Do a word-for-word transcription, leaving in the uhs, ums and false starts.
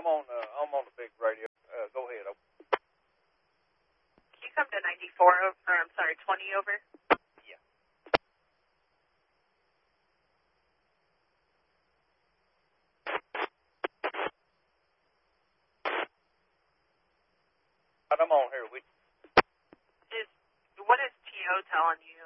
I'm on, uh, I'm on the big radio. Uh, go ahead. Can you come to ninety-four, or I'm sorry, twenty over? Yeah. I'm on here with Is, what is T O telling you?